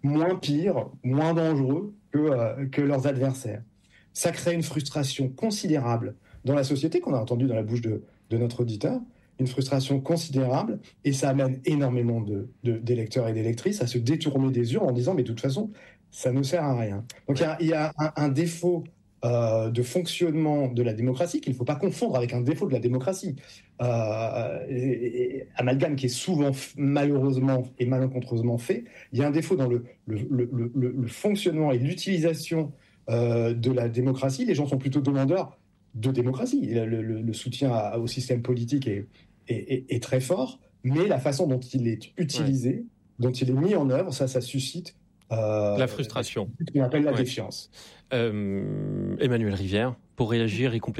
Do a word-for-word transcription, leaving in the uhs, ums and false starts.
moins pires, moins dangereux que, euh, que leurs adversaires. Ça crée une frustration considérable dans la société, qu'on a entendu dans la bouche de, de notre auditeur, une frustration considérable, et ça amène énormément de, de, d'électeurs et d'électrices à se détourner des urnes en disant mais de toute façon, ça ne sert à rien. Donc il ouais. y, y a un, un défaut euh, de fonctionnement de la démocratie qu'il ne faut pas confondre avec un défaut de la démocratie. Euh, et, et, amalgame qui est souvent malheureusement et malencontreusement fait. Il y a un défaut dans le, le, le, le, le fonctionnement et l'utilisation euh, de la démocratie. Les gens sont plutôt demandeurs de démocratie. Le, le, le soutien à, au système politique est, est, est, est très fort, mais la façon dont il est utilisé, ouais. dont il est mis en œuvre, ça, ça suscite euh, la frustration. Ce qu'on appelle la ouais. défiance. Euh, Emmanuel Rivière, pour réagir et compléter